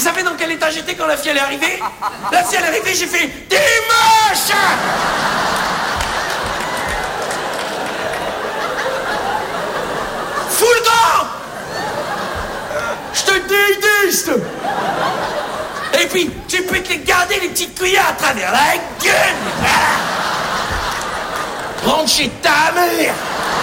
savez dans quel état j'étais quand la fille elle est arrivée? La fille elle est arrivée, j'ai fait « Dimanche !» Fous le camp! Je te déteste! Et puis, tu peux te les garder les petites cuillères à travers la gueule! Rentre chez ta mère!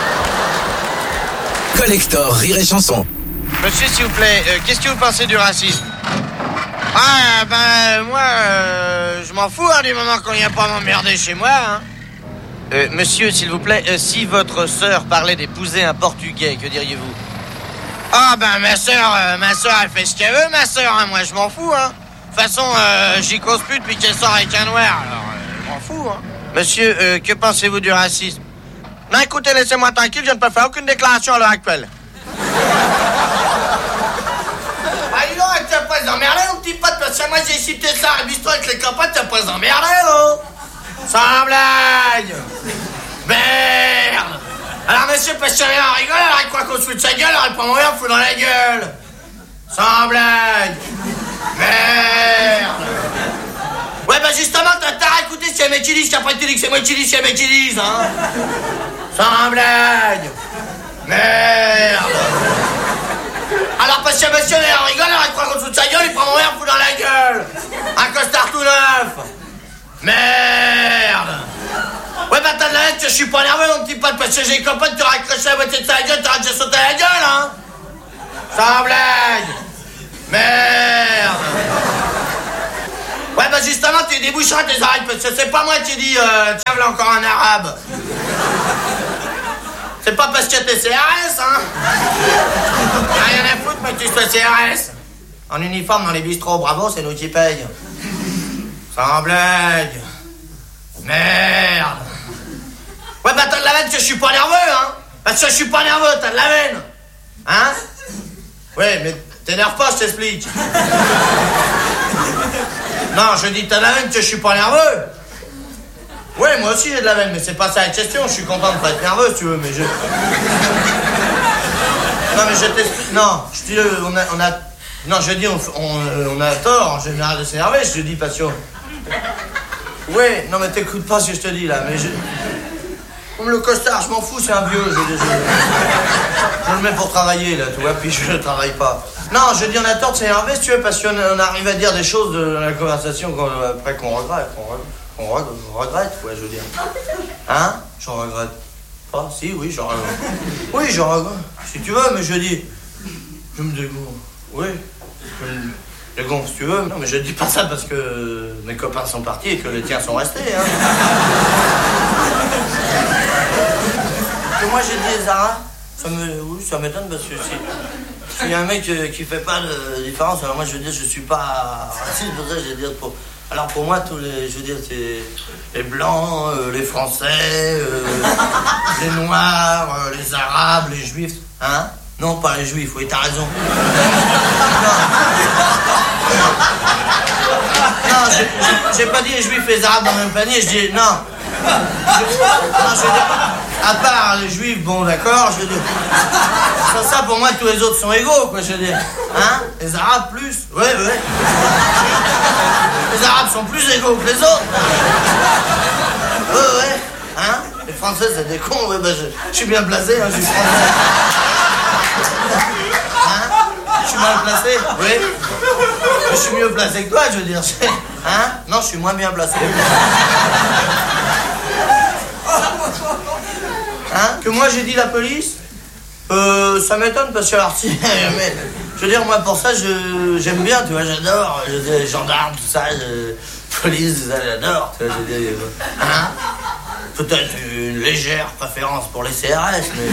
Collector Rire et Chanson. Monsieur, s'il vous plaît, qu'est-ce que vous pensez du racisme? Ah, ben, moi, je m'en fous, hein, du moment qu'on n'y a pas à m'emmerder chez moi, hein. Monsieur, s'il vous plaît, si votre sœur parlait d'épouser un Portugais, que diriez-vous? Ah, ben, ma sœur, elle fait ce qu'elle veut, ma sœur, hein, moi, je m'en fous, hein. De toute façon, j'y cause plus depuis qu'elle sort avec un noir, alors, je m'en fous, hein. Monsieur, que pensez-vous du racisme? Non, écoutez, laissez-moi tranquille, je ne peux faire aucune déclaration à l'heure actuelle. Ah, dis donc, t'as pas emmerdé, mon petit pote, parce que moi, j'ai cité ça à bistrot avec les copains, t'as pas emmerdé, là. Sans blague. Merde. Alors, monsieur, parce que rien, on rigole, alors, quoi qu'on se fout de sa gueule, alors, il prend mon verre, fout dans la gueule. Sans blague. Merde. Ouais, bah, justement, t'as à écouter si y a un mec qui disent, qu'après tu dis que c'est moi qui dis, si y a un mec qui disent, hein. Sans blague. Merde. Alors, parce que monsieur, on rigole, alors, il croit qu'on se fout de sa gueule, il prend mon verre, fout dans la gueule. Un costard tout neuf. Merde. Ouais, bah, t'as de la haine que je suis pas nerveux, mon petit pote, parce que j'ai des copains qui t'auraient accroché la moitié de sa gueule, t'aurais déjà sauté à la gueule, hein. Sans blague. Merde. Ouais, bah, justement, tu déboucheras tes oreilles, parce que c'est pas moi qui dis, tiens, voilà encore un arabe. C'est pas parce que t'es CRS, hein. Y'a rien à foutre, mais que tu sois CRS. En uniforme dans les bistrots, bravo, c'est nous qui payent. Sans blague. Merde. Ouais, bah, t'as de la veine que je suis pas nerveux, hein. Parce que je suis pas nerveux, t'as de la veine. Hein. Ouais, mais t'énerve pas, je t'explique. Non, je dis t'as de la veine que je suis pas nerveux. Ouais, moi aussi j'ai de la veine, mais c'est pas ça la question. Je suis content de pas être nerveux, si tu veux, mais je... Non, mais je t'explique... Non, je dis, on a... Non, je dis, on a tort, en général, de s'énerver, je te dis, passion. Ouais, non, mais t'écoutes pas ce que je te dis, là, mais je... Comme le costard, je m'en fous, c'est un vieux, je le mets pour travailler, là, tu vois, puis je ne travaille pas. Non, je dis, on a tort de s'énerver, si tu veux, parce qu'on arrive à dire des choses dans la conversation après qu'on regrette. On regrette, ouais, je veux dire. Hein? J'en regrette. Ah, si, oui, j'en regrette. Oui, j'en regrette. Si tu veux, mais je dis... Je me dégonfle. Oui. Je me dégonfle, si tu veux. Non, mais je dis pas ça parce que mes copains sont partis et que les tiens sont restés, hein. Que moi, j'ai dit, Zara, oui, ça m'étonne parce que s'il y a un mec qui fait pas de différence, alors moi, je veux dire, je suis pas raciste, pour ça, je veux dire, alors pour moi, tous les, je veux dire, c'est les blancs, les français, les noirs, les arabes, les juifs, hein? Non, pas les juifs, oui, t'as raison. Non, j'ai pas dit les juifs et les arabes dans le même panier, je dis, non. Non, je veux dire, à part les juifs, bon, d'accord, je veux dire. Ça, pour moi, tous les autres sont égaux, quoi, je veux dire. Hein? Les arabes, plus. Ouais. Les arabes sont plus égaux que les autres. Ouais. Hein? Les français, c'est des cons, ouais, bah, je suis bien placé, hein, je suis français. Hein? Je suis mal placé, oui. Je suis mieux placé que toi, je veux dire. Hein? Non, je suis moins bien placé. Hein? Que moi j'ai dit la police? Ça m'étonne parce que alors si... mais, je veux dire, moi pour ça, j'aime bien, tu vois, j'adore. Les gendarmes, tout ça, police, tout ça, j'adore, tu vois, je veux dire... Hein? Peut-être une légère préférence pour les CRS, mais...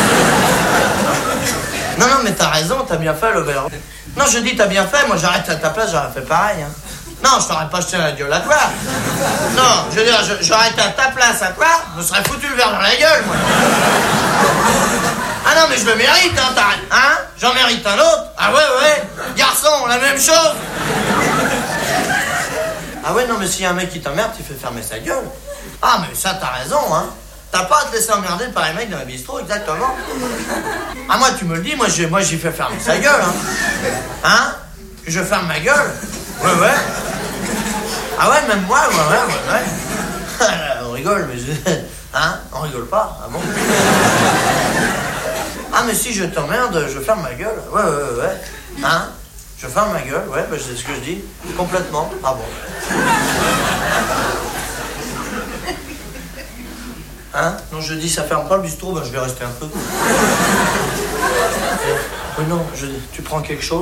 Non, mais t'as raison, t'as bien fait, Lobert. Non, je dis t'as bien fait, moi j'arrête à ta place, j'aurais fait pareil, hein. Non, je t'aurais pas jeté la gueule à toi. Non, je veux dire, j'aurais été à ta place à toi, je me serais foutu le verre dans la gueule, moi. Ah non, mais je le mérite, hein, t'arrêtes, hein? J'en mérite un autre. Ah ouais, garçon, la même chose. Ah ouais, non, mais s'il y a un mec qui t'emmerde, il fait fermer sa gueule. Ah, mais ça, t'as raison, hein. T'as pas à te laisser emmerder par les mecs dans la bistrot, exactement. Ah, moi, tu me le dis, moi, j'y fais fermer sa gueule, hein. Hein? je ferme ma gueule. Ouais. Ah ouais, même moi, ouais. On rigole, mais hein, on rigole pas, ah bon? Ah mais si je t'emmerde, je ferme ma gueule. Ouais. Hein? Je ferme ma gueule, ouais, bah, c'est ce que je dis. Complètement. Ah bon. Hein? Non, je dis ça ferme pas le bistrot, bah je vais rester un peu. Oui, non, tu prends quelque chose?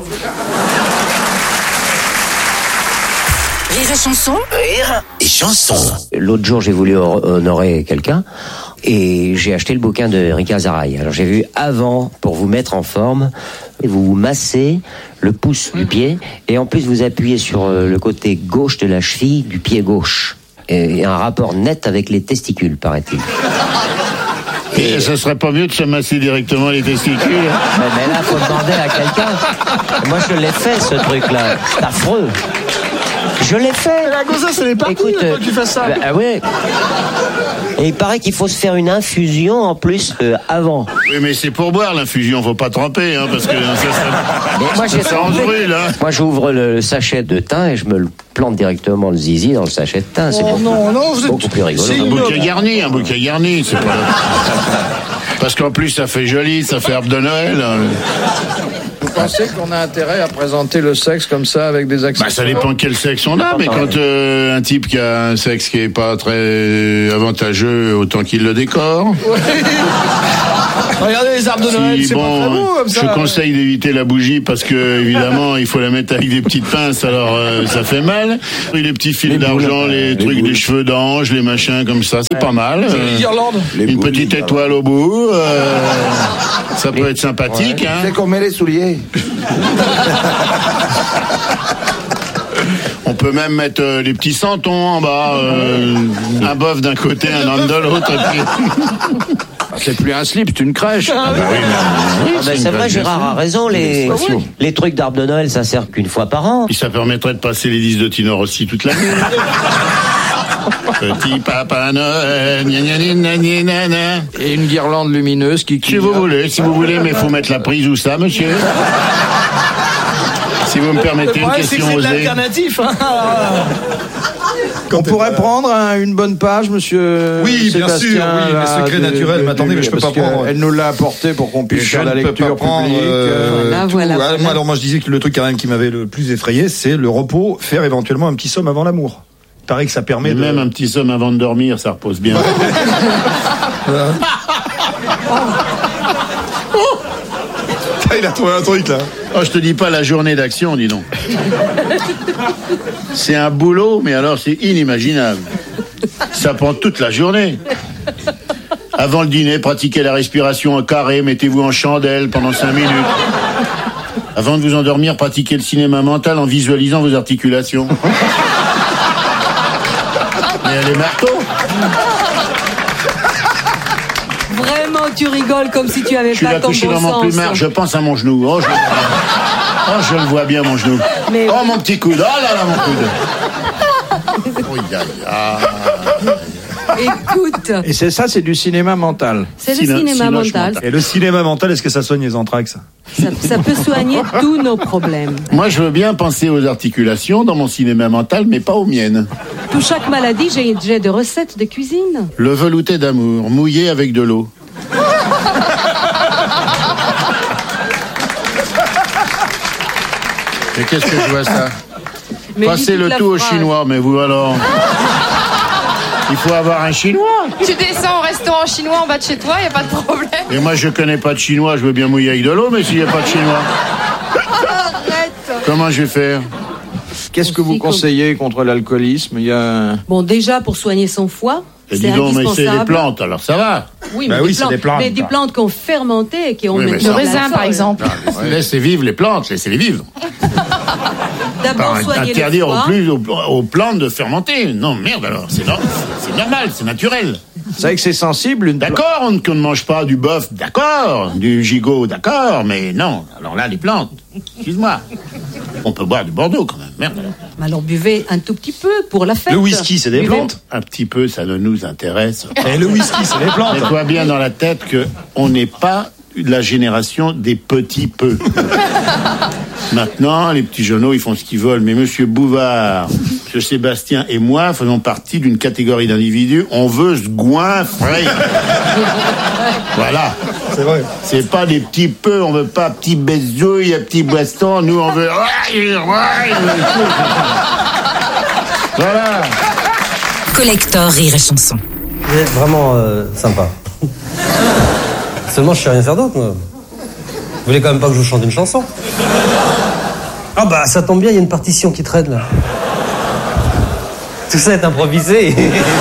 Rire et chanson. Rire et chanson. L'autre jour, j'ai voulu honorer quelqu'un et j'ai acheté le bouquin de Rika Zaraï. Alors j'ai vu avant, pour vous mettre en forme, vous massez le pouce du pied et en plus vous appuyez sur le côté gauche de la cheville du pied gauche. Et un rapport net avec les testicules, paraît-il. Et ça serait pas mieux de se masser directement les testicules? Mais là, faut demander à quelqu'un. Moi, je l'ai fait, ce truc-là. C'est affreux. Je l'ai fait. La gonzesse, elle est partie. Écoute, quand tu fais ça. Ah ouais. Et il paraît qu'il faut se faire une infusion en plus avant. Oui, mais c'est pour boire l'infusion, faut pas tremper, hein, parce que ça en brûle, hein. Moi, j'ouvre le sachet de thym et je me le plante directement le zizi dans le sachet de thym. C'est beaucoup plus rigolo. Un bouquet garni, c'est pas. Parce qu'en plus, ça fait joli, ça fait arbre de Noël. Vous pensez qu'on a intérêt à présenter le sexe comme ça avec des accessoires? Bah, ça dépend quel sexe on a, mais quand un type qui a un sexe qui est pas très avantageux, autant qu'il le décore. Oui. Regardez les arbres de Noël, c'est pas très beau comme ça. Je conseille d'éviter la bougie parce que, évidemment, il faut la mettre avec des petites pinces, alors ça fait mal. Et les petits fils d'argent, les trucs, les cheveux d'ange, les machins comme ça, c'est pas mal. Les guirlandes. Une petite étoile au bout, ça peut être sympathique. Hein. C'est qu'on met les souliers. On peut même mettre les petits santons en bas, un boeuf d'un côté, un homme de l'autre. C'est plus un slip, c'est une crèche. C'est vrai, Gérard a raison. Les trucs d'arbre de Noël, ça sert qu'une fois par an. Puis ça permettrait de passer les disques de Tino Rossi toute la nuit. Petit papa Noël, gna gna gna gna gna gna. Et une guirlande lumineuse qui si vous voulez, mais il faut mettre la prise où ça, monsieur. Si vous me permettez une question osée. C'est l'alternatif. On pourrait prendre une bonne page, monsieur. Oui, Sébastien, bien sûr. Oui, les secrets naturels. Mais attendez, mais je peux pas prendre. Elle nous l'a apporté pour qu'on puisse faire la lecture publique. Voilà. Alors moi, je disais que le truc quand même qui m'avait le plus effrayé, c'est le repos, faire éventuellement un petit somme avant l'amour. Il paraît que ça permet même un petit somme avant de dormir, ça repose bien. Il a trouvé un truc là. Oh, je te dis pas la journée d'action, dis donc. C'est un boulot, mais alors c'est inimaginable. Ça prend toute la journée. Avant le dîner, pratiquez la respiration en carré, mettez-vous en chandelle pendant 5 minutes. Avant de vous endormir, pratiquez le cinéma mental en visualisant vos articulations. Mais elle est marteau. Vraiment, tu rigoles comme si tu avais pas ton bon sens. Je suis là couché dans mon plumard, je pense à mon genou. Oh, je le vois bien, mon genou. Mais oh, mon petit coude. Oh là là, mon coude. Oh, Écoute. Et c'est du cinéma mental. C'est le cinéma mental. Et le cinéma mental, est-ce que ça soigne les anthrax? Ça peut soigner tous nos problèmes. Moi, je veux bien penser aux articulations dans mon cinéma mental, mais pas aux miennes. Pour chaque maladie, j'ai des recettes de cuisine. Le velouté d'amour, mouillé avec de l'eau. Mais qu'est-ce que je vois ça? Passez le tout au chinois, mais vous alors? Il faut avoir un chinois. Tu descends au restaurant chinois en bas de chez toi, y a pas de problème. Et moi, je connais pas de chinois, je veux bien mouiller avec de l'eau, mais s'il y a pas de chinois. Arrête. Comment je vais faire? Qu'est-ce que vous conseillez contre l'alcoolisme? Bon, déjà, pour soigner son foie, c'est indispensable. Mais c'est des plantes, alors ça va. Oui, mais c'est des plantes. Mais des plantes qu'on fermentait et qui ont le raisin, par exemple. Laissez vivre les plantes, laissez-les vivre. D'abord, soigner interdire aux plantes de fermenter. Non, merde alors, c'est normal, c'est naturel. C'est vrai que c'est sensible. D'accord, on ne mange pas du bœuf, d'accord, du gigot, d'accord, mais non. Alors là, les plantes, excuse-moi. On peut boire du Bordeaux quand même, merde alors. Alors buvez un tout petit peu pour la fête. Le whisky, c'est des plantes. Un petit peu, ça ne nous intéresse. Et le whisky, c'est des plantes. Mets-toi bien dans la tête qu'on n'est pas la génération des petits peu. Maintenant, les petits journaux, ils font ce qu'ils veulent. Mais Monsieur Bouvard, Monsieur Sébastien et moi faisons partie d'une catégorie d'individus. On veut se goinfrer. Voilà. C'est vrai. C'est pas des petits peu, on veut pas petits bezouilles, petits boissons. Nous, on veut... Voilà. Collector Rire et Chanson. Vous êtes vraiment sympa. Seulement, je sais rien faire d'autre, moi. Vous voulez quand même pas que je vous chante une chanson? Ah bah, ça tombe bien, il y a une partition qui traîne, là. Tout ça est improvisé.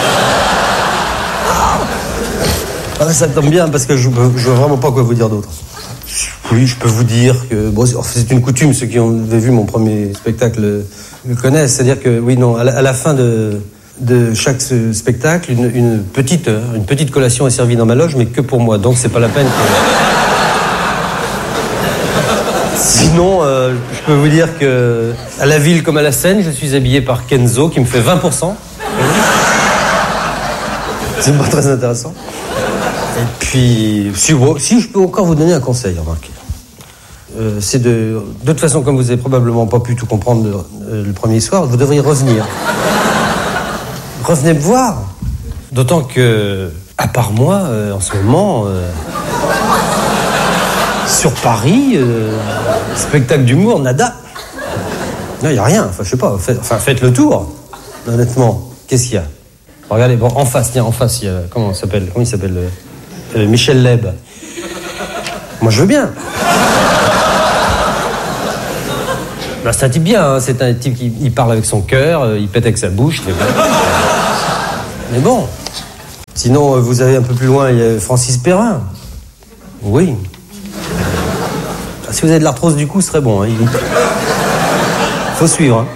Ah, ça tombe bien, parce que je vois vraiment pas quoi vous dire d'autre. Oui, je peux vous dire que... Bon, c'est une coutume, ceux qui ont vu mon premier spectacle le connaissent. C'est-à-dire que, oui, non, à la fin de chaque spectacle, une petite collation est servie dans ma loge, mais que pour moi. Donc, c'est pas la peine que... Sinon, je peux vous dire que à la ville comme à la scène, je suis habillé par Kenzo, qui me fait 20%. C'est pas très intéressant. Et puis, si je peux encore vous donner un conseil, remarquez. C'est de toute façon, comme vous avez probablement pas pu tout comprendre le premier soir, vous devriez revenir. Revenez me voir. D'autant que, à part moi, en ce moment, sur Paris, spectacle d'humour, nada. Non, il n'y a rien. Enfin, je sais pas. Faites le tour. Honnêtement, qu'est-ce qu'il y a? Regardez, bon, en face, il y a... Comment il s'appelle Michel Leb. Moi, je veux bien. Ben, c'est un type bien, hein. C'est un type qui parle avec son cœur, il pète avec sa bouche. Mais bon. Sinon, vous avez un peu plus loin, il y a Francis Perrin. Oui. Si vous avez de l'arthrose du cou, ce serait bon. Hein. Faut suivre. Hein.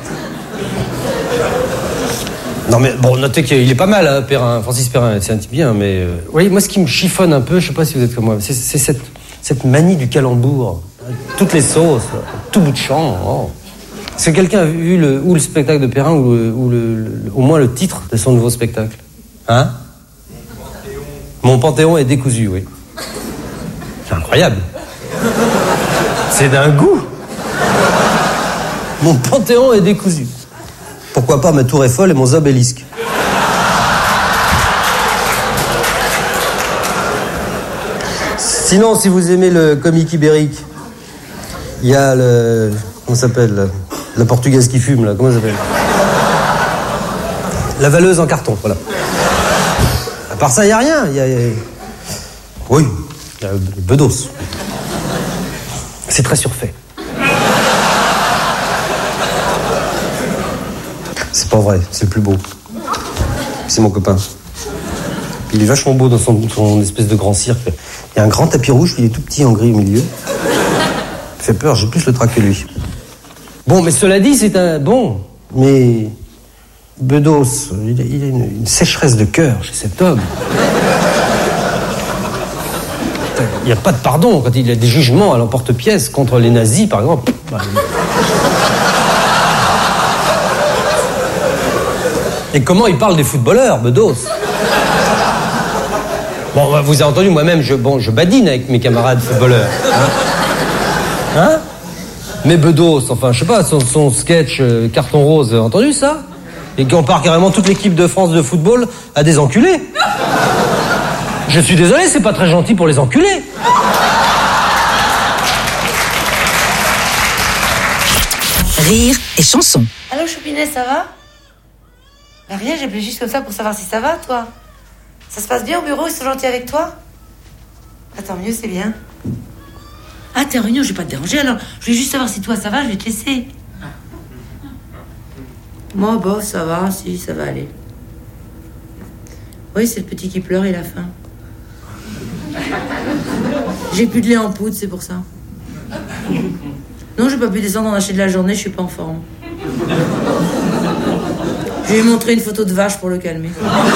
Non mais bon, notez qu'il est pas mal, hein, Perrin. Francis Perrin, c'est un type bien, mais... Oui, moi, ce qui me chiffonne un peu, je sais pas si vous êtes comme moi, c'est cette manie du calembour. Toutes les sauces, tout bout de champ. Oh. Est-ce que quelqu'un a vu le spectacle de Perrin ou au moins le titre de son nouveau spectacle? Hein? Mon Panthéon est décousu, oui. C'est incroyable. C'est d'un goût. Mon Panthéon est décousu. Pourquoi pas ma tour Eiffel et mon obélisque? Sinon, si vous aimez le comique ibérique, il y a le... Comment ça s'appelle? La portugaise qui fume, là. Comment ça s'appelle? La valeuse en carton, voilà. À part ça, il n'y a rien. Oui, il y a le Bedos. C'est très surfait. C'est pas vrai, c'est le plus beau. C'est mon copain. Il est vachement beau dans son espèce de grand cirque. Il y a un grand tapis rouge, il est tout petit en gris au milieu. Il fait peur, j'ai plus le trac que lui. Bon, mais cela dit, c'est un... Bon, mais... Bedos, il a une sécheresse de cœur chez cet homme. Il n'y a pas de pardon quand il y a des jugements à l'emporte-pièce contre les nazis, par exemple. Et comment il parle des footballeurs, Bedos? Bon, vous avez entendu, moi-même, je badine avec mes camarades footballeurs. Hein? Mais Bedos, enfin, je sais pas, son sketch Carton Rose, entendu ça? Et qui compare carrément toute l'équipe de France de football à des enculés. Je suis désolé, c'est pas très gentil pour les enculés. Rire et chanson. Allô, Choupinet, ça va? Bah rien, j'appelais juste comme ça pour savoir si ça va, toi. Ça se passe bien au bureau, ils sont gentils avec toi? Ah, tant mieux, c'est bien. Ah, t'es en réunion, je vais pas te déranger, alors je vais juste savoir si toi ça va, je vais te laisser. Moi, bon, ça va, si, ça va aller. Oui, c'est le petit qui pleure, il a faim. J'ai plus de lait en poudre, c'est pour ça. Non, j'ai pas pu descendre en acheter de la journée, je suis pas en forme. Je vais lui montrer une photo de vache pour le calmer.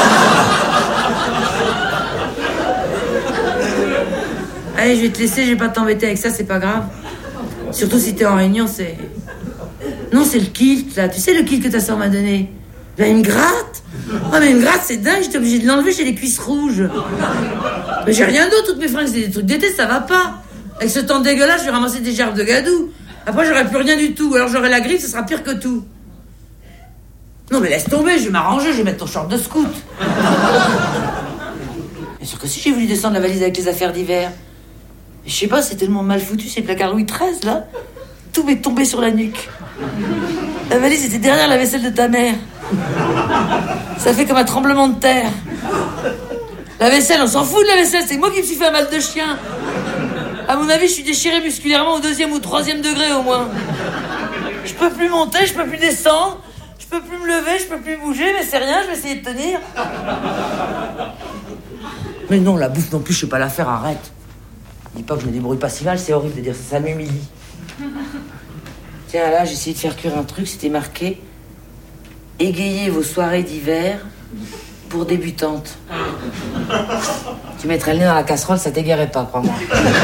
Allez, je vais te laisser, je vais pas t'embêter avec ça, c'est pas grave. Surtout si t'es en réunion, c'est... Non, c'est le kilt, là. Tu sais, le kilt que ta soeur m'a donné? Ben, il me gratte. Ah, mais il me gratte, c'est dingue, j'étais obligée de l'enlever, j'ai les cuisses rouges. Mais j'ai rien d'autre, toutes mes fringues, c'est des trucs d'été, ça va pas. Avec ce temps dégueulasse, je vais ramasser des gerbes de gadou. Après, j'aurai plus rien du tout. Alors j'aurai la grippe, ce sera pire que tout. Non, mais laisse tomber, je vais m'arranger, je vais mettre ton short de scout. Bien sûr que si j'ai voulu descendre la valise avec les affaires d'hiver. Je sais pas, c'est tellement mal foutu, ces placards Louis XIII, là. Tout m'est tombé sur la nuque. La valise était derrière la vaisselle de ta mère. Ça fait comme un tremblement de terre. La vaisselle, on s'en fout de la vaisselle, c'est moi qui me suis fait un mal de chien. À mon avis, je suis déchiré musculairement au 2e ou 3e degré au moins. Je peux plus monter, je peux plus descendre, je peux plus me lever, je peux plus bouger, mais c'est rien, je vais essayer de tenir. Mais non, la bouffe non plus, je sais pas la faire, arrête. Dis pas que je me débrouille pas si mal, c'est horrible de dire ça, ça m'humilie. Tiens, là, j'ai essayé de faire cuire un truc, c'était marqué « Égayez vos soirées d'hiver pour débutantes ». Tu mettrais le nez dans la casserole, ça t'égayerait pas, crois-moi.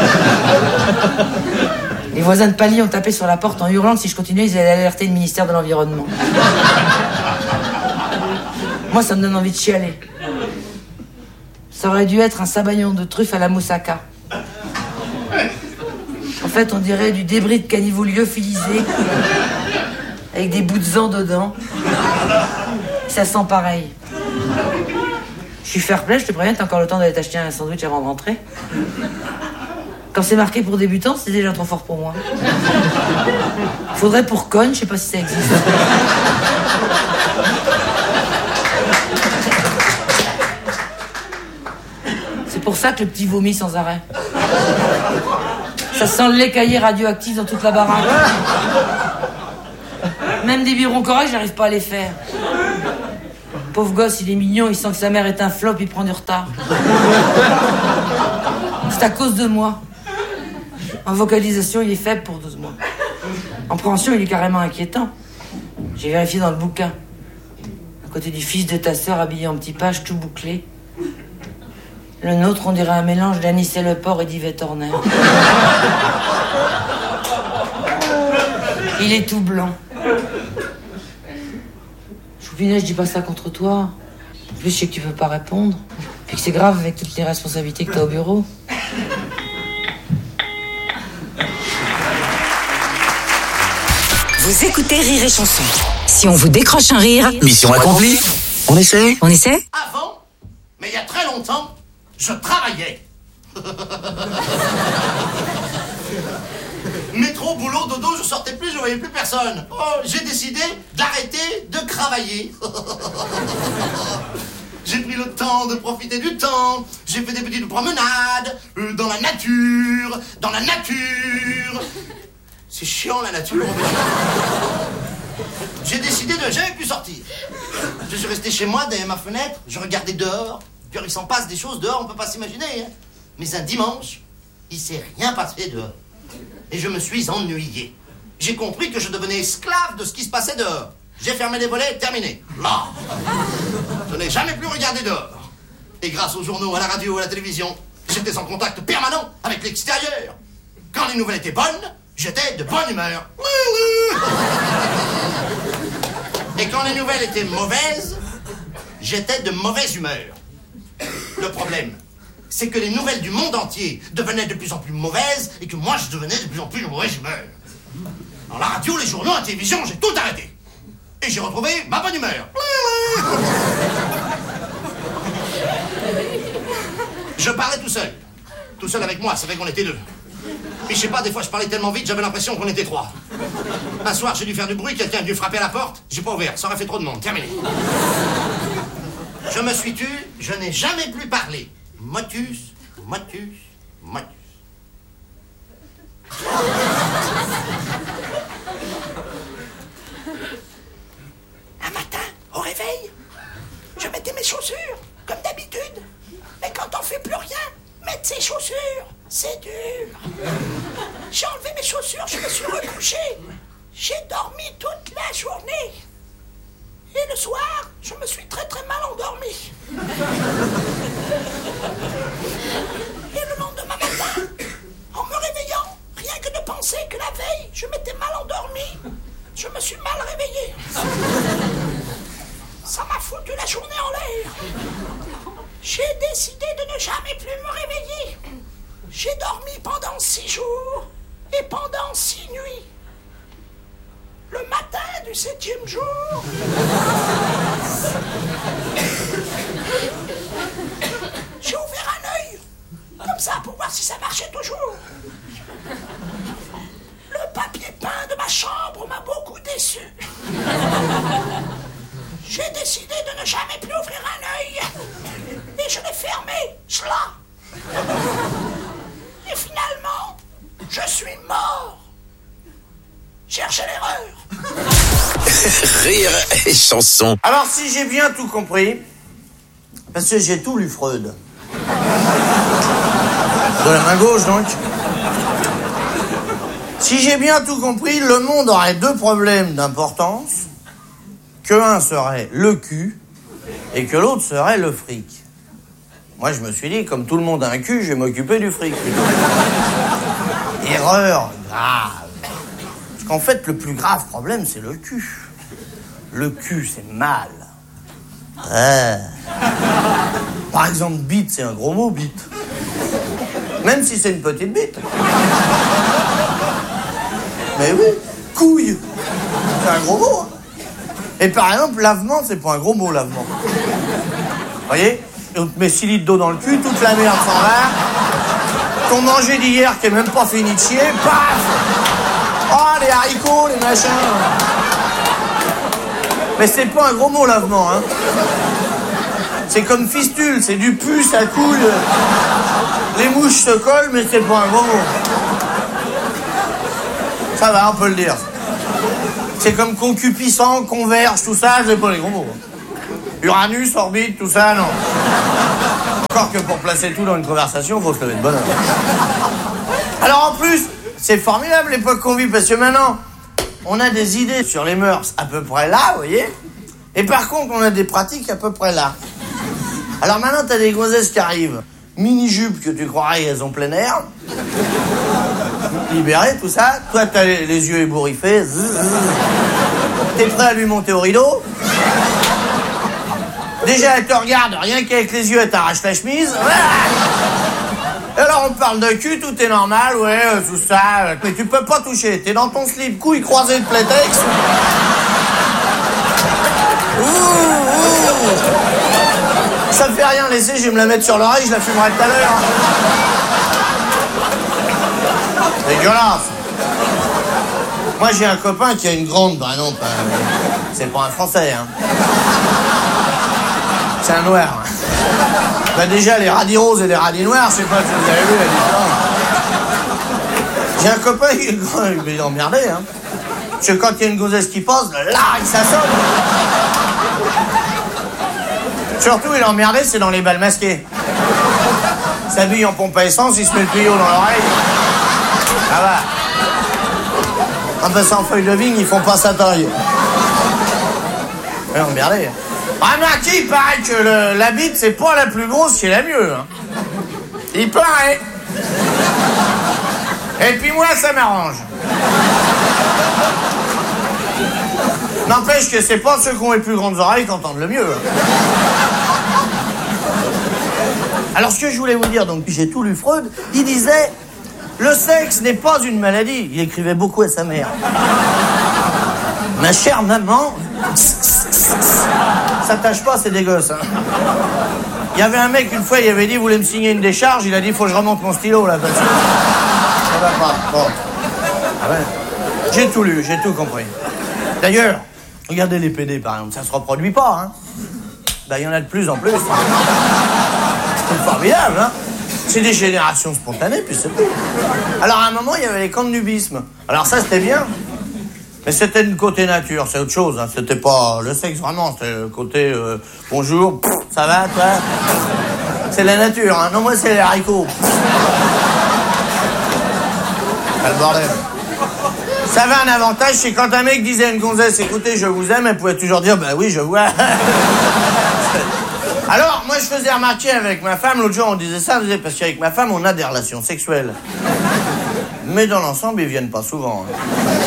Les voisins de Pali ont tapé sur la porte en hurlant que si je continuais, ils allaient alerter le ministère de l'Environnement. Moi, ça me donne envie de chialer. Ça aurait dû être un sabayon de truffes à la moussaka. En fait, on dirait du débris de caniveau lyophilisé avec des bouts de zan dedans. Ça sent pareil. Je suis fair play, je te préviens, t'as encore le temps d'aller t'acheter un sandwich avant de rentrer. Quand c'est marqué pour débutants, c'est déjà trop fort pour moi. Faudrait pour conne, je sais pas si ça existe. C'est pour ça que le petit vomit sans arrêt. Ça sent le lait caillé radioactif dans toute la baraque. Même des biberons corrects, j'arrive pas à les faire. Pauvre gosse, il est mignon, il sent que sa mère est un flop, il prend du retard. C'est à cause de moi. En vocalisation, il est faible pour 12 mois. En préhension, il est carrément inquiétant. J'ai vérifié dans le bouquin. À côté du fils de ta sœur, habillé en petit page, tout bouclé. Le nôtre, on dirait un mélange d'Anicet Leport et d'Yvette Horner. Il est tout blanc. Choupinet, je dis pas ça contre toi. En plus, je sais que tu peux pas répondre. Puis que c'est grave avec toutes les responsabilités que t'as au bureau. Vous écoutez Rire et Chanson. Si on vous décroche un rire... Mission accomplie. On essaie. On essaie. Avant, mais il y a très longtemps, je travaillais. Métro, boulot, dodo, je sortais plus, je voyais plus personne. Oh, j'ai décidé d'arrêter de travailler. J'ai pris le temps de profiter du temps. J'ai fait des petites promenades dans la nature. C'est chiant la nature. J'ai décidé de jamais plus sortir. Je suis resté chez moi derrière ma fenêtre, je regardais dehors. Puis il s'en passe des choses dehors, on peut pas s'imaginer. Hein. Mais un dimanche, il s'est rien passé dehors. Et je me suis ennuyé. J'ai compris que je devenais esclave de ce qui se passait dehors. J'ai fermé les volets, terminé. Là. Je n'ai jamais plus regardé dehors. Et grâce aux journaux, à la radio, à la télévision, j'étais en contact permanent avec l'extérieur. Quand les nouvelles étaient bonnes, j'étais de bonne humeur. Et quand les nouvelles étaient mauvaises, j'étais de mauvaise humeur. Le problème, c'est que les nouvelles du monde entier devenaient de plus en plus mauvaises et que moi, je devenais de plus en plus de mauvaise humeur. Dans la radio, les journaux, la télévision, j'ai tout arrêté. Et j'ai retrouvé ma bonne humeur. Je parlais tout seul. Tout seul avec moi, ça fait qu'on était deux. Et je sais pas, des fois je parlais tellement vite, j'avais l'impression qu'on était trois. Un soir, j'ai dû faire du bruit, quelqu'un a dû frapper à la porte, j'ai pas ouvert, ça aurait fait trop de monde, terminé. Je me suis tu, je n'ai jamais plus parlé. Motus. Un matin, au réveil, je mettais mes chaussures, comme d'habitude. Mais quand on fait plus rien, mettre ses chaussures, c'est dur. J'ai enlevé mes chaussures, je me suis recouché. J'ai dormi toute la journée. Et le soir, je me suis très très mal endormi. Et le lendemain matin, en me réveillant, rien que de penser que la veille, je m'étais mal endormi, je me suis mal réveillé. Ça m'a foutu la journée en l'air. J'ai décidé de ne jamais plus me réveiller. J'ai dormi pendant 6 jours et pendant 6 nuits. du 7e jour. J'ai ouvert un œil, comme ça, pour voir si ça marchait toujours. Le papier peint de ma chambre m'a beaucoup déçu. J'ai décidé de ne jamais plus ouvrir un œil. Et je l'ai fermé, cela. Et finalement, je suis mort. Cherchez l'erreur. Rire et chanson. Alors, si j'ai bien tout compris, parce que j'ai tout lu Freud. De la main gauche, donc. Si j'ai bien tout compris, le monde aurait deux problèmes d'importance. Que un serait le cul et que l'autre serait le fric. Moi, je me suis dit, comme tout le monde a un cul, je vais m'occuper du fric. Erreur grave. Parce qu'en fait, le plus grave problème, c'est le cul. Le cul, c'est mal. Par exemple, bite, c'est un gros mot, bite. Même si c'est une petite bite. Mais oui, couille, c'est un gros mot. Hein. Et par exemple, lavement, c'est pas un gros mot, lavement. Vous voyez? On te met 6 litres d'eau dans le cul, toute la merde s'en va. Ton manger d'hier qui est même pas fini de chier, paf! Oh, les haricots, les machins. Mais c'est pas un gros mot, lavement, hein. C'est comme fistule, c'est du pu, ça coule. Les mouches se collent, mais c'est pas un gros mot. Ça va, on peut le dire. C'est comme concupiscent, converge, tout ça, c'est pas les gros mots. Uranus, orbite, tout ça, non. Encore que pour placer tout dans une conversation, faut se lever de bonne heure. Alors en plus, c'est formidable l'époque qu'on vit, parce que maintenant, on a des idées sur les mœurs à peu près là, vous voyez. Et par contre, on a des pratiques à peu près là. Alors maintenant, t'as des gonzesses qui arrivent. Mini-jupes que tu croirais elles ont plein air. Libérées, tout ça. Toi, t'as les yeux ébouriffés. T'es prêt à lui monter au rideau. Déjà, elle te regarde, rien qu'avec les yeux, elle t'arrache la chemise. Et alors, on parle de cul, tout est normal, ouais, tout ça. Mais tu peux pas toucher. T'es dans ton slip, couille croisée de plétex. Ça me fait rien, laisser, je vais me la mettre sur l'oreille, je la fumerai tout à l'heure. Dégueulasse. Moi, j'ai un copain qui a une grande... Bah non, c'est pas un Français, hein. C'est un noir. Bah déjà, les radis roses et les radis noirs, je sais pas si vous avez vu la différence. J'ai un copain, il est emmerdé, hein. Parce que quand il y a une gonzesse qui passe, là, il s'assomme. Surtout, il est emmerdé, c'est dans les balles masquées. Il s'habille en pompe à essence, il se met le tuyau dans l'oreille. Ça va. En passant en feuille de vigne, ils font pas sa taille. Il est emmerdé. Remarquez, il paraît que la bite, c'est pas la plus grosse, c'est la mieux. Hein. Il paraît. Et puis moi, ça m'arrange. N'empêche que c'est pas ceux qui ont les plus grandes oreilles qui entendent le mieux. Alors ce que je voulais vous dire, donc j'ai tout lu Freud, il disait le sexe n'est pas une maladie. Il écrivait beaucoup à sa mère. Ma chère maman, ça tâche pas, c'est des gosses. Hein. Il y avait un mec une fois, il avait dit, vous voulez me signer une décharge, il a dit, faut que je remonte mon stylo là. Parce que ça va pas. Bon. Ah ouais. J'ai tout lu, j'ai tout compris. D'ailleurs, regardez les PD par exemple, ça se reproduit pas. Hein. Ben, il y en a de plus en plus. C'est formidable, hein. C'est des générations spontanées, puis c'est tout. Alors, à un moment, il y avait les cannibalismes. Alors ça, c'était bien. Mais c'était le côté nature, c'est autre chose. Hein. C'était pas le sexe, vraiment. C'était le côté bonjour, ça va, toi? C'est la nature, hein. Non, moi, c'est les haricots. C'est le bordel. Ça avait un avantage, c'est quand un mec disait à une gonzesse, écoutez, je vous aime, elle pouvait toujours dire, bah oui, je vois. Alors, moi, je faisais remarquer avec ma femme, l'autre jour, on disait ça, parce qu'avec ma femme, on a des relations sexuelles. Mais dans l'ensemble, ils viennent pas souvent. Hein.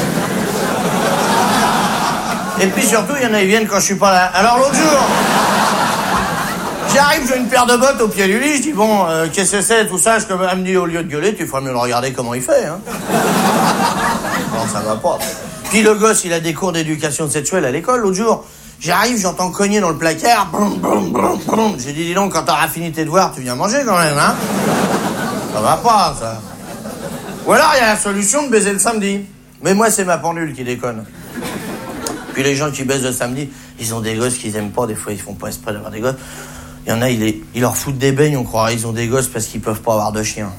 Et puis surtout, il y en a, ils viennent quand je suis pas là. Alors, l'autre jour, j'arrive, j'ai une paire de bottes au pied du lit, je dis, bon, qu'est-ce que c'est, tout ça, elle me dit, au lieu de gueuler, tu ferais mieux le regarder comment il fait, hein. Non, ça va pas. Puis le gosse, il a des cours d'éducation sexuelle à l'école. L'autre jour, j'arrive, j'entends cogner dans le placard. Boum, boum, boum, boum. J'ai dit, dis donc, quand t'auras fini tes devoirs, tu viens manger quand même, hein? Ça va pas, ça. Ou alors, il y a la solution de baiser le samedi. Mais moi, c'est ma pendule qui déconne. Puis les gens qui baisent le samedi, ils ont des gosses qu'ils aiment pas. Des fois, ils font pas exprès d'avoir des gosses. Il y en a, ils leur foutent des beignes, on croirait ils ont des gosses parce qu'ils peuvent pas avoir de chien.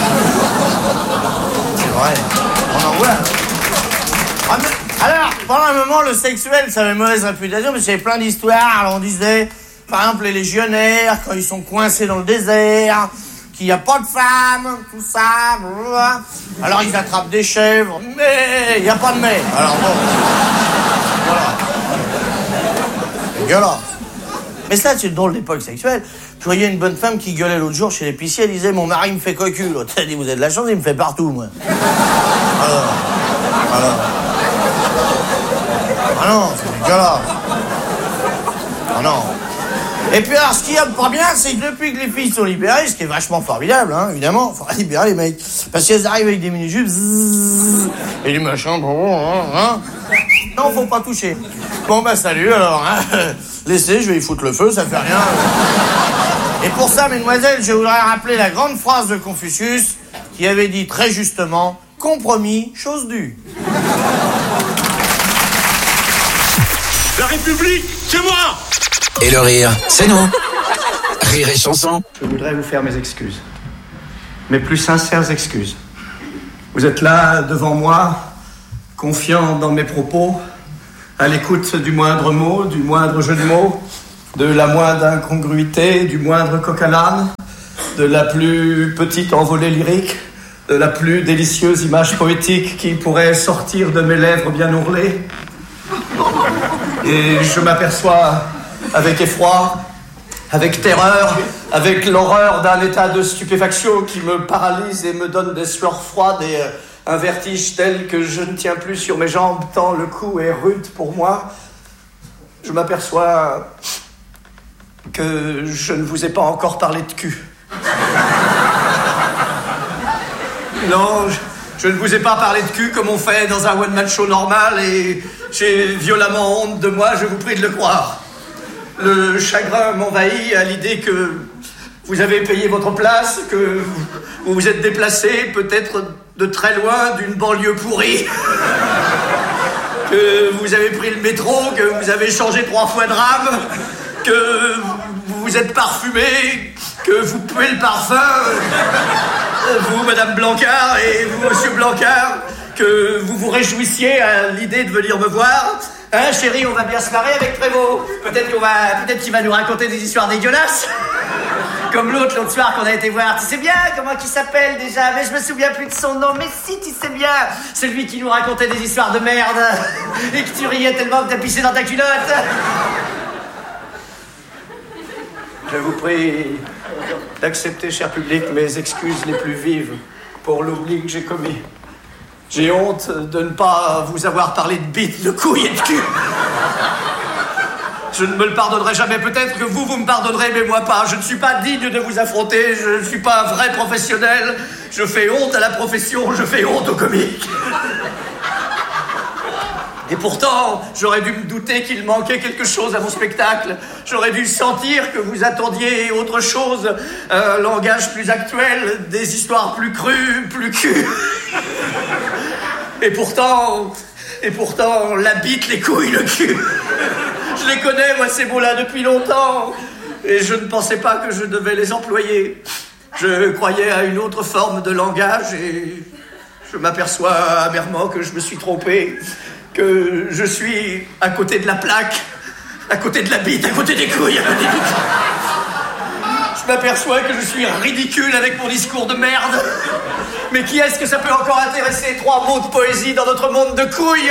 C'est vrai. On en voit. Alors, pendant un moment, le sexuel, ça avait mauvaise réputation, mais j'avais plein d'histoires. Alors, on disait, par exemple, les légionnaires, quand ils sont coincés dans le désert, qu'il n'y a pas de femmes, tout ça, blablabla. Alors ils attrapent des chèvres, mais il n'y a pas de mais. Alors bon, voilà. Dégueulasse. Mais ça, c'est une drôle d'époque sexuelle. Je voyais une bonne femme qui gueulait l'autre jour chez l'épicier, elle disait, mon mari me fait cocu. L'autre, elle dit, vous avez de la chance, il me fait partout, moi. Alors. Ah non, c'est dégueulasse. Ah non. Et puis alors, ce qu'il y a de pas bien, c'est que depuis que les filles sont libérées, ce qui est vachement formidable, hein, évidemment, faut libérer les mecs. Parce qu'elles arrivent avec des mini-jupes, et des machins, hein. Non, faut pas toucher. Bon, bah salut, alors, hein. Laissez, je vais y foutre le feu, ça fait rien. Et pour ça, mesdemoiselles, je voudrais rappeler la grande phrase de Confucius, qui avait dit très justement, compromis, chose due. La République, c'est moi! Et le rire, c'est nous. Rire et chanson. Je voudrais vous faire mes excuses. Mes plus sincères excuses. Vous êtes là, devant moi, confiant dans mes propos, à l'écoute du moindre mot, du moindre jeu de mots, de la moindre incongruité, du moindre coq à l'âne, de la plus petite envolée lyrique, de la plus délicieuse image poétique qui pourrait sortir de mes lèvres bien ourlées. Et je m'aperçois avec effroi, avec terreur, avec l'horreur d'un état de stupéfaction qui me paralyse et me donne des sueurs froides et un vertige tel que je ne tiens plus sur mes jambes tant le coup est rude pour moi. Je m'aperçois que je ne vous ai pas encore parlé de cul. Non, je ne vous ai pas parlé de cul comme on fait dans un one-man show normal et j'ai violemment honte de moi, je vous prie de le croire. Le chagrin m'envahit à l'idée que vous avez payé votre place, que vous vous êtes déplacé peut-être de très loin d'une banlieue pourrie, que vous avez pris le métro, que vous avez changé 3 fois de rame, que vous vous êtes parfumé, que vous puez le parfum, vous, Madame Blancard, et vous, Monsieur Blancard, que vous vous réjouissiez à l'idée de venir me voir. Hein, chérie, on va bien se marrer avec Prévost. Peut-être qu'il va nous raconter des histoires dégueulasses. Comme l'autre soir qu'on a été voir. Tu sais bien comment il s'appelle déjà? Mais je me souviens plus de son nom. Mais si, tu sais bien. Celui qui nous racontait des histoires de merde. Et que tu riais tellement que t'as pissé dans ta culotte. Je vous prie d'accepter, cher public, mes excuses les plus vives pour l'oubli que j'ai commis. J'ai honte de ne pas vous avoir parlé de bite, de couilles et de cul. Je ne me le pardonnerai jamais. Peut-être que vous me pardonnerez, mais moi pas. Je ne suis pas digne de vous affronter. Je ne suis pas un vrai professionnel. Je fais honte à la profession. Je fais honte au comique. Et pourtant, j'aurais dû me douter qu'il manquait quelque chose à mon spectacle. J'aurais dû sentir que vous attendiez autre chose, un langage plus actuel, des histoires plus crues, plus cul. Et pourtant, la bite, les couilles, le cul. Je les connais, moi, ces mots-là, depuis longtemps. Et je ne pensais pas que je devais les employer. Je croyais à une autre forme de langage et je m'aperçois amèrement que je me suis trompé. Que je suis à côté de la plaque, à côté de la bite, à côté des couilles, à côté du... Je m'aperçois que je suis ridicule avec mon discours de merde. Mais qui est-ce que ça peut encore intéresser? 3 mots de poésie dans notre monde de couilles.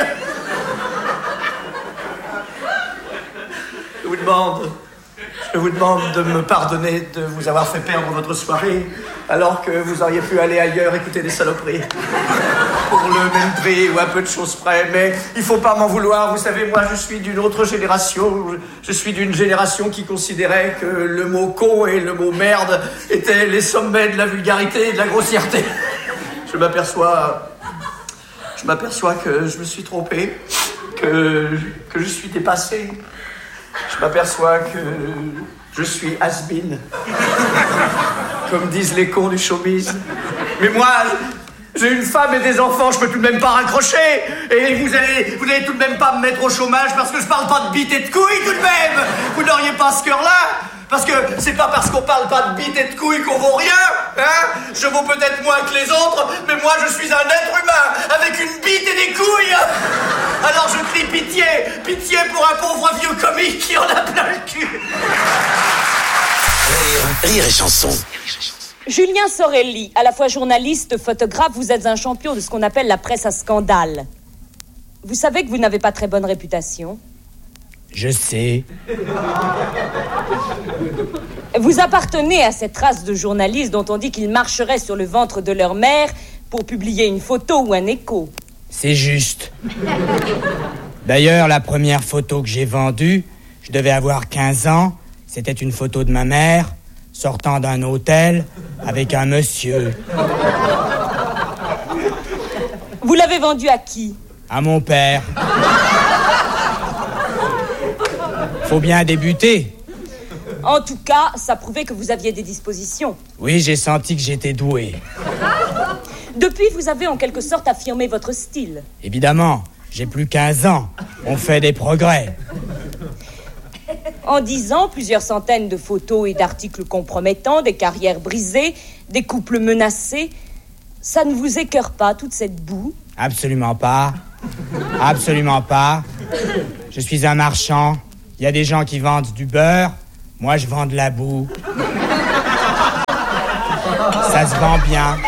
Je vous demande de me pardonner de vous avoir fait perdre votre soirée alors que vous auriez pu aller ailleurs écouter des saloperies. Pour le même prix ou à peu de choses près, mais il faut pas m'en vouloir. Vous savez, moi, je suis d'une autre génération. Je suis d'une génération qui considérait que le mot con et le mot merde étaient les sommets de la vulgarité et de la grossièreté. Je m'aperçois m'aperçois que je me suis trompé, que je suis dépassé. Je m'aperçois que je suis has-been, comme disent les cons du showbiz. Mais moi, j'ai une femme et des enfants, je peux tout de même pas raccrocher. Et vous allez tout de même pas me mettre au chômage parce que je parle pas de bite et de couilles tout de même. Vous n'auriez pas ce cœur-là? Parce que c'est pas parce qu'on parle pas de bite et de couilles qu'on vaut rien, hein? Je vaux peut-être moins que les autres, mais moi je suis un être humain avec une bite et des couilles. Alors je crie pitié, pitié pour un pauvre vieux comique qui en a plein le cul. Rire et chanson. Julien Sorelli, à la fois journaliste, photographe, vous êtes un champion de ce qu'on appelle la presse à scandale. Vous savez que vous n'avez pas très bonne réputation? Je sais. Vous appartenez à cette race de journalistes dont on dit qu'ils marcheraient sur le ventre de leur mère pour publier une photo ou un écho. C'est juste. D'ailleurs, la première photo que j'ai vendue, je devais avoir 15 ans, c'était une photo de ma mère sortant d'un hôtel avec un monsieur. Vous l'avez vendue à qui? À mon père. Faut bien débuter. En tout cas, ça prouvait que vous aviez des dispositions. Oui, j'ai senti que j'étais doué. Depuis, vous avez en quelque sorte affirmé votre style. Évidemment, j'ai plus 15 ans. On fait des progrès. En 10 ans, plusieurs centaines de photos et d'articles compromettants, des carrières brisées, des couples menacés. Ça ne vous écœure pas, toute cette boue? Absolument pas. Absolument pas. Je suis un marchand. Il y a des gens qui vendent du beurre. Moi, je vends de la boue. Ça se vend bien.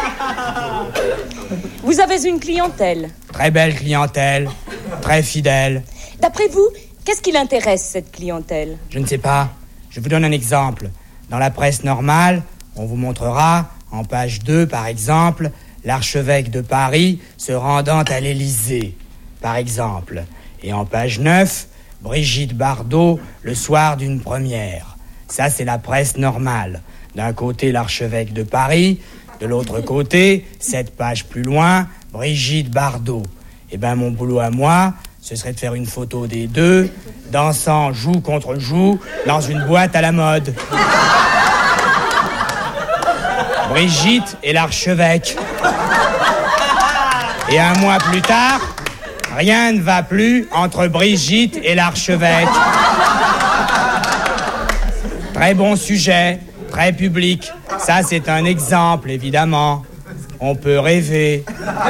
Vous avez une clientèle? Très belle clientèle. Très fidèle. D'après vous, qu'est-ce qui l'intéresse, cette clientèle? Je ne sais pas. Je vous donne un exemple. Dans la presse normale, on vous montrera, en page 2, par exemple, l'archevêque de Paris se rendant à l'Élysée, par exemple. Et en page 9, Brigitte Bardot, le soir d'une première. Ça, c'est la presse normale. D'un côté, l'archevêque de Paris. De l'autre côté, 7 pages plus loin, Brigitte Bardot. Eh ben, mon boulot à moi, ce serait de faire une photo des deux, dansant joue contre joue, dans une boîte à la mode. Brigitte et l'archevêque. Et un mois plus tard, rien ne va plus entre Brigitte et l'archevêque. Très bon sujet, très public. Ça, c'est un exemple, évidemment. On peut rêver.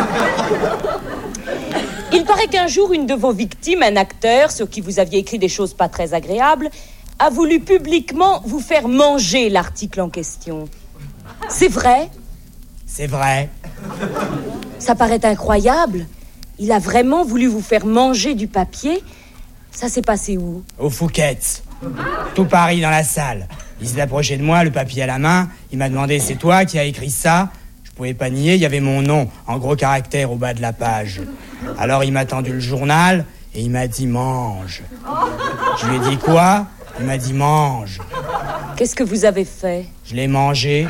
Il paraît qu'un jour, une de vos victimes, un acteur sur qui vous aviez écrit des choses pas très agréables, a voulu publiquement vous faire manger l'article en question. C'est vrai? C'est vrai. Ça paraît incroyable. Il a vraiment voulu vous faire manger du papier? Ça s'est passé où? Au Fouquet's. Tout Paris dans la salle. Il s'est approché de moi, le papier à la main. Il m'a demandé, c'est toi qui as écrit ça? Je pouvais pas nier, il y avait mon nom, en gros caractères au bas de la page. Alors il m'a tendu le journal et il m'a dit, mange. Je lui ai dit quoi? Il m'a dit, mange. Qu'est-ce que vous avez fait? Je l'ai mangé.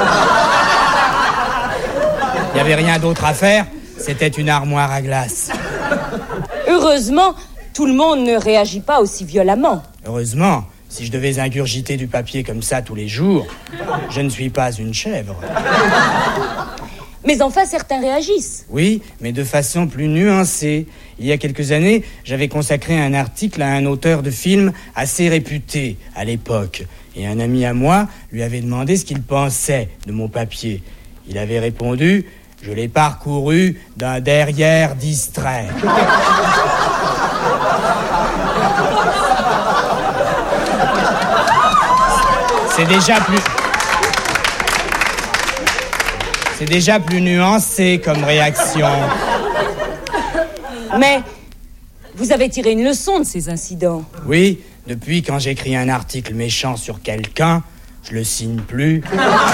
Il n'y avait rien d'autre à faire, c'était une armoire à glace. Heureusement, tout le monde ne réagit pas aussi violemment. Heureusement, si je devais ingurgiter du papier comme ça tous les jours, je ne suis pas une chèvre. Mais enfin, certains réagissent. Oui, mais de façon plus nuancée. Il y a quelques années, j'avais consacré un article à un auteur de film assez réputé à l'époque. Et un ami à moi lui avait demandé ce qu'il pensait de mon papier. Il avait répondu, je l'ai parcouru d'un derrière distrait. C'est déjà plus nuancé comme réaction. Mais vous avez tiré une leçon de ces incidents. Oui, depuis quand j'écris un article méchant sur quelqu'un, je le signe plus.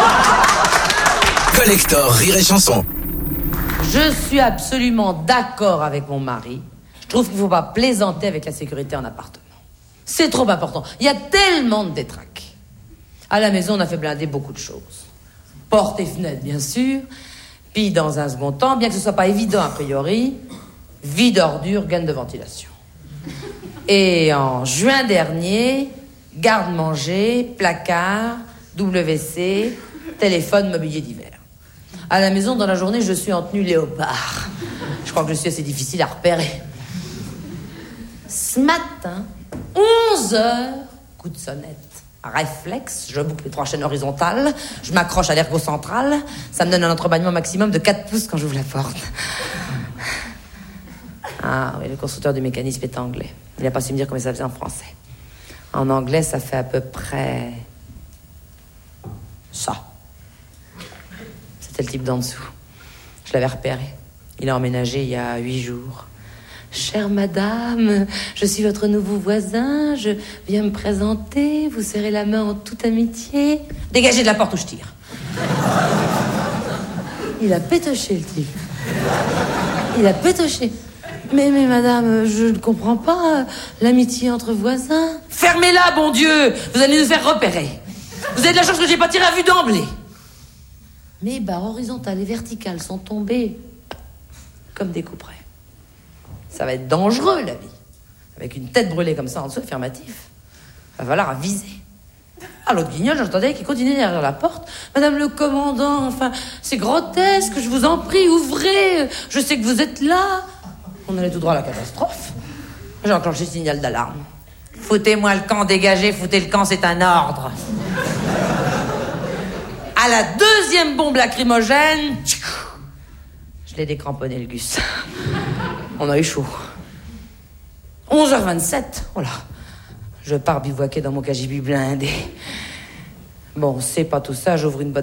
Collector Rire et Chanson. Je suis absolument d'accord avec mon mari. Je trouve qu'il ne faut pas plaisanter avec la sécurité en appartement. C'est trop important. Il y a tellement de détraques. À la maison, on a fait blinder beaucoup de choses. Portes et fenêtres, bien sûr. Puis, dans un second temps, bien que ce soit pas évident a priori, vide ordure, gaine de ventilation. Et en juin dernier, garde-manger, placard, WC, téléphone, mobilier d'hiver. À la maison, dans la journée, je suis en tenue léopard. Je crois que je suis assez difficile à repérer. Ce matin, 11h, coup de sonnette. Réflexe, je boucle les 3 chaînes horizontales, je m'accroche à l'ergot central, ça me donne un entrebâillement maximum de 4 pouces quand j'ouvre la porte. Ah oui, le constructeur du mécanisme est anglais. Il n'a pas su me dire comment ça faisait en français. En anglais, ça fait à peu près... ça. C'était le type d'en dessous. Je l'avais repéré. Il a emménagé il y a 8 jours. Chère madame, je suis votre nouveau voisin, je viens me présenter, vous serrez la main en toute amitié. Dégagez de la porte où je tire. Il a pétoché, le type. Il a pétoché. Mais madame, je ne comprends pas l'amitié entre voisins. Fermez-la, bon Dieu, vous allez nous faire repérer. Vous avez de la chance que j'ai pas tiré à vue d'emblée. Mes barres horizontales et verticales sont tombées comme des couperets. Ça va être dangereux, la vie. Avec une tête brûlée comme ça en dessous, affirmatif. Va falloir aviser. Ah, l'autre guignol, j'entendais qu'il continuait derrière la porte. Madame le commandant, enfin, c'est grotesque, je vous en prie, ouvrez. Je sais que vous êtes là. On allait tout droit à la catastrophe. J'ai enclenché le signal d'alarme. Foutez-moi le camp, dégagez, foutez le camp, c'est un ordre. À la 2e bombe lacrymogène, je l'ai décramponné, le gus. On a eu chaud. 11h27, voilà. Je pars bivouaquer dans mon cagibi blindé. Bon, c'est pas tout ça, j'ouvre une boîte